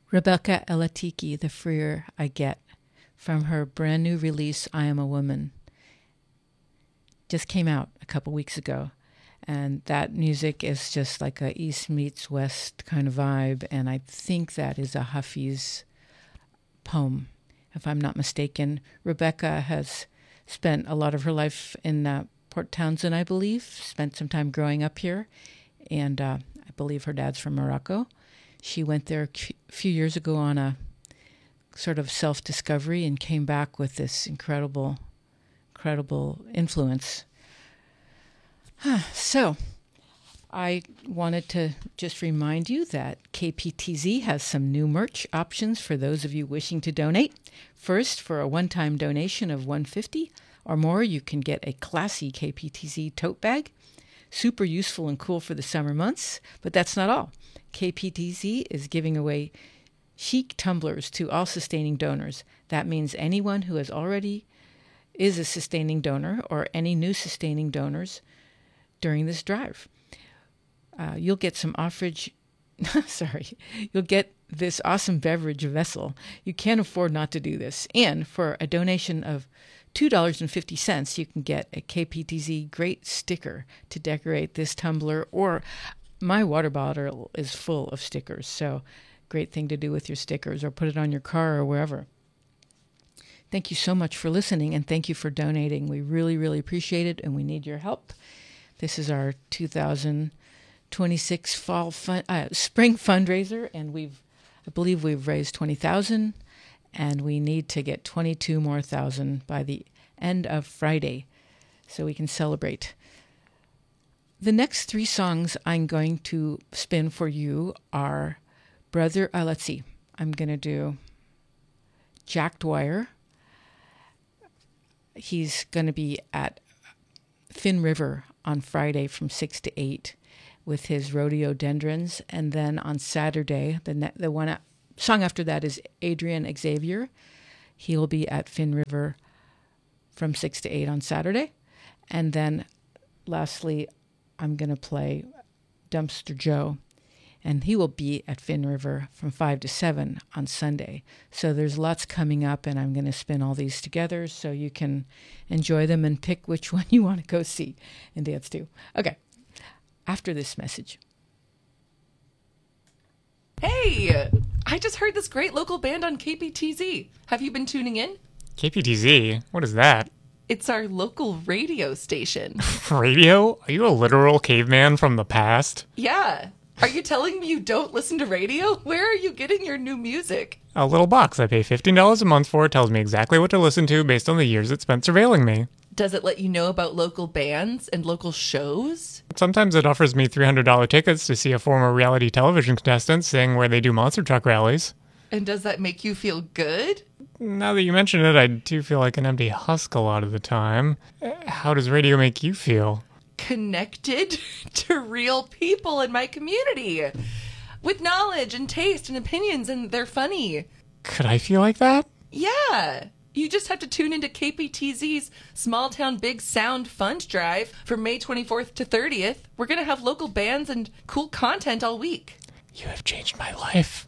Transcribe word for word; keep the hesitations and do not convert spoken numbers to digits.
Rebecca Elatiki, The Freer I Get, from her brand new release, I Am a Woman. Just came out a couple weeks ago. And that music is just like a East meets West kind of vibe. And I think that is a Hafiz poem, if I'm not mistaken. Rebecca has spent a lot of her life in uh, Port Townsend, I believe, spent some time growing up here. And uh, I believe her dad's from Morocco. She went there a few years ago on a sort of self-discovery and came back with this incredible, incredible influence. So, I wanted to just remind you that K P T Z has some new merch options for those of you wishing to donate. First, for a one-time donation of one hundred fifty dollars or more, you can get a classy K P T Z tote bag. Super useful and cool for the summer months, but that's not all. K P T Z is giving away chic tumblers to all sustaining donors. That means anyone who has already is a sustaining donor or any new sustaining donors during this drive. Uh, you'll get some offrage, sorry, you'll get this awesome beverage vessel. You can't afford not to do this. And for a donation of two dollars and fifty cents, you can get a K P T Z great sticker to decorate this tumbler, or my water bottle is full of stickers, so great thing to do with your stickers or put it on your car or wherever. Thank you so much for listening, and thank you for donating. We really, really appreciate it, and we need your help. This is our two thousand twenty-six fall fun, uh, spring fundraiser, and we've, I believe we've raised twenty thousand dollars, and we need to get twenty-two more thousand by the end of Friday, so we can celebrate. The next three songs I'm going to spin for you are Brother, uh, let's see, I'm going to do Jack Dwyer. He's going to be at Finn River on Friday from six to eight with his Rhododendrons. And then on Saturday, the ne- the one a- song after that is Adrian Xavier. He'll be at Finn River from six to eight on Saturday. And then lastly, I'm going to play Dumpster Joe, and he will be at Finn River from five to seven on Sunday. So there's lots coming up, and I'm going to spin all these together so you can enjoy them and pick which one you want to go see and dance to. Okay, after this message. Hey, I just heard this great local band on K P T Z. Have you been tuning in? K P T Z? What is that? It's our local radio station. Radio? Are you a literal caveman from the past? Yeah. Are you telling me you don't listen to radio? Where are you getting your new music? A little box I pay fifteen dollars a month for tells me exactly what to listen to based on the years it spent surveilling me. Does it let you know about local bands and local shows? Sometimes it offers me three hundred dollars tickets to see a former reality television contestant sing where they do monster truck rallies. And does that make you feel good? Now that you mention it, I do feel like an empty husk a lot of the time. How does radio make you feel? Connected to real people in my community. With knowledge and taste and opinions, and they're funny. Could I feel like that? Yeah. You just have to tune into K P T Z's Small Town Big Sound Fund Drive from May twenty-fourth to thirtieth. We're going to have local bands and cool content all week. You have changed my life.